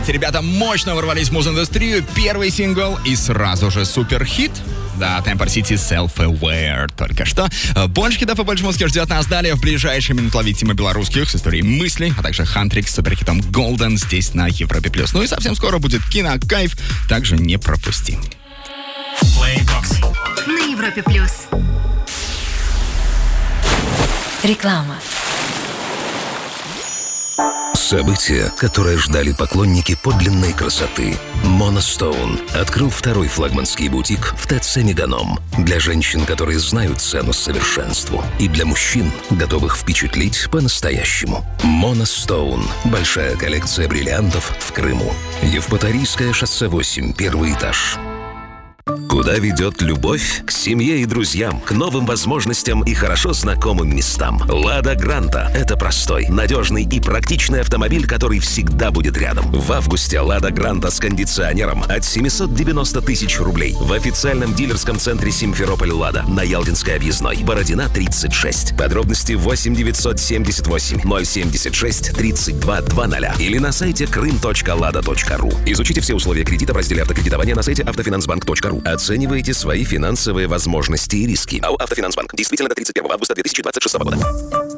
Ребята мощно ворвались в муз-индустрию. Первый сингл и сразу же суперхит. Да, Temper City Self-Aware только что. Больше хитов и больше музыки ждет нас далее. В ближайшие минут ловить Тима Белорусских с историей мыслей, а также Хантрик с суперхитом Golden здесь на Европе+. Ну и совсем скоро будет кинокайф, также не пропусти. Playbox на Европе+. Реклама. Событие, которое ждали поклонники подлинной красоты. Monostoun открыл второй флагманский бутик в ТЦ Меганом. Для женщин, которые знают цену совершенству. И для мужчин, готовых впечатлить по-настоящему. Monostoun. Большая коллекция бриллиантов в Крыму. Евпаторийское шоссе 8, первый этаж. Куда ведет любовь? К семье и друзьям, к новым возможностям и хорошо знакомым местам. «Лада Гранта» — это простой, надежный и практичный автомобиль, который всегда будет рядом. В августе «Лада Гранта» с кондиционером от 790 тысяч рублей в официальном дилерском центре «Симферополь Лада» на Ялтинской объездной, Бородина, 36. Подробности 8 978 076 32 00 или на сайте krym.lada.ru. Изучите все условия кредита в разделе автокредитования на сайте автофинансбанк.ру. Оценивайте свои финансовые возможности и риски. АО «Автофинансбанк». Действительно до 31 августа 2026 года.